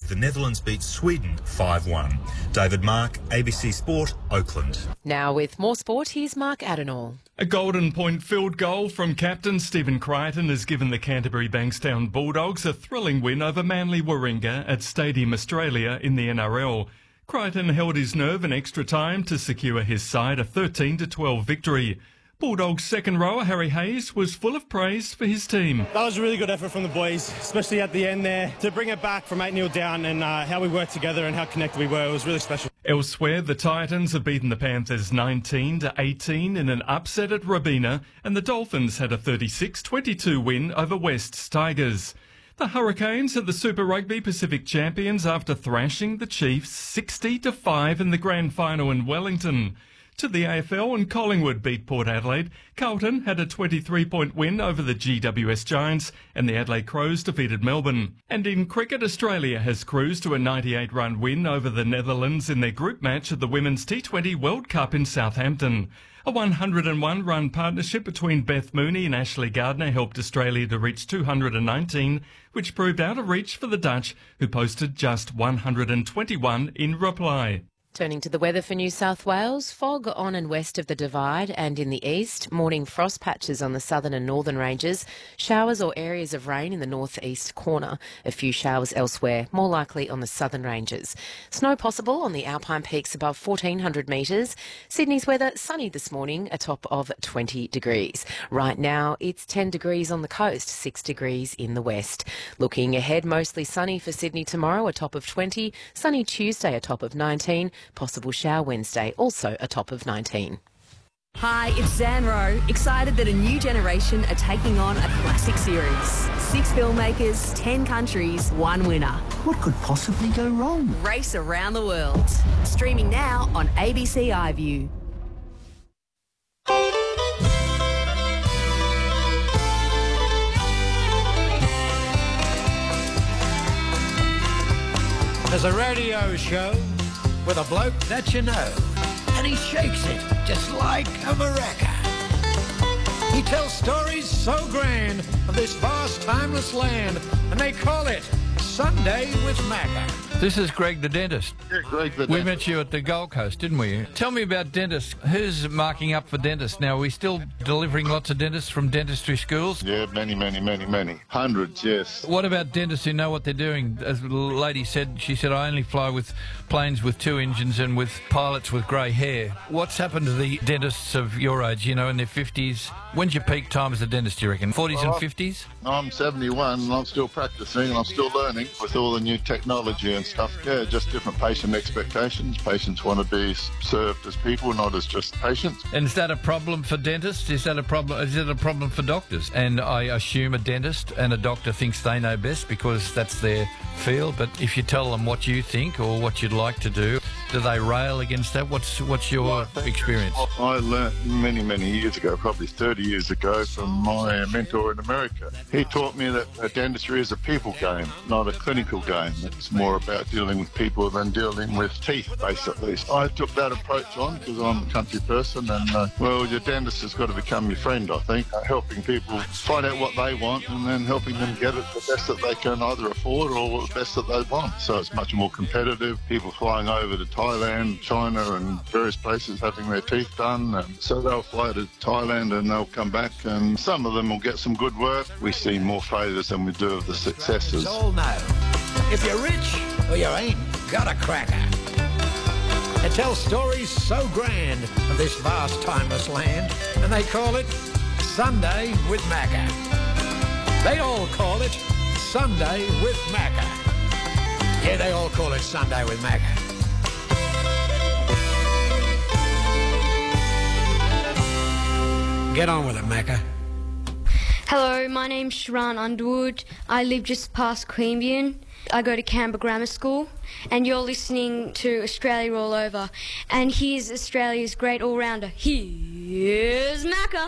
the Netherlands beat Sweden 5-1. David Mark, ABC Sport, Oakland. Now with more sport, here's Mark Adenall. A Golden Point field goal from captain Stephen Crichton has given the Canterbury Bankstown Bulldogs a thrilling win over Manly Warringah at Stadium Australia in the NRL. Crichton held his nerve in extra time to secure his side a 13-12 victory. Bulldogs second rower Harry Hayes was full of praise for his team. That was a really good effort from the boys, especially at the end there, to bring it back from 8-0 down and how we worked together and how connected we were. It was really special. Elsewhere, the Titans have beaten the Panthers 19-18 in an upset at Robina, and the Dolphins had a 36-22 win over West's Tigers. The Hurricanes are the Super Rugby Pacific champions after thrashing the Chiefs 60-5 in the grand final in Wellington. To the AFL, and Collingwood beat Port Adelaide. Carlton had a 23-point win over the GWS Giants, and the Adelaide Crows defeated Melbourne. And in cricket, Australia has cruised to a 98-run win over the Netherlands in their group match at the Women's T20 World Cup in Southampton. A 101-run partnership between Beth Mooney and Ashley Gardner helped Australia to reach 219, which proved out of reach for the Dutch, who posted just 121 in reply. Turning to the weather for New South Wales, fog on and west of the Divide and in the east, morning frost patches on the southern and northern ranges, showers or areas of rain in the northeast corner, a few showers elsewhere, more likely on the southern ranges. Snow possible on the Alpine peaks above 1,400 metres. Sydney's weather sunny this morning, a top of 20 degrees. Right now it's 10 degrees on the coast, 6 degrees in the west. Looking ahead, mostly sunny for Sydney tomorrow, a top of 20, sunny Tuesday, a top of 19, possible shower Wednesday, also a top of 19. Hi, it's Zan Rowe, excited that a new generation are taking on a classic series. 6 filmmakers, 10 countries, 1 winner. What could possibly go wrong? Race around the world. Streaming now on ABC iView. There's a radio show with a bloke that you know, and he shakes it just like a maraca. He tells stories so grand of this vast, timeless land, and they call it Sunday with Macca. This is Greg the dentist. Yeah, Greg the We dentist. met you at the Gold Coast, didn't we? Tell me about dentists. Who's marking up for dentists now? Are we still delivering lots of dentists from dentistry schools? Yeah, many. Hundreds, yes. What about dentists who know what they're doing? As the lady said, she said, I only fly with planes with 2 engines and with pilots with grey hair. What's happened to the dentists of your age, you know, in their 50s? When's your peak time as a dentist, do you reckon? 40s and 50s? I'm 71 and I'm still practicing and I'm still learning with all the new technology and stuff. Yeah, just different patient expectations. Patients want to be served as people, not as just patients. And is that a problem for dentists? Is that a problem? Is it a problem for doctors? And I assume a dentist and a doctor thinks they know best because that's their field. But if you tell them what you think or what you'd like to do they rail against that? What's your experience? I learnt many years ago, probably 30 years ago, from my mentor in America. He taught me that dentistry is a people game, not a clinical game. It's more about dealing with people than dealing with teeth, basically. I took that approach on because I'm a country person, and well, your dentist has got to become your friend, I think, helping people find out what they want and then helping them get it the best that they can either afford or the best that they want. So it's much more competitive. People flying over to Thailand, China and various places having their teeth done, and so they'll fly to Thailand and they'll come back, and some of them will get some good work. We see more failures than we do of the successes. All know, if you're rich or you ain't got a cracker. It tells stories so grand of this vast timeless land, and they call it Sunday with Macca. They all call it Sunday with Macca. Yeah, they all call it Sunday with Macca. Get on with it, Macca. Hello, my name's Sharan Underwood. I live just past Queanbeyan. I go to Canberra Grammar School, and you're listening to Australia All Over. And here's Australia's great all-rounder. Here's Macca.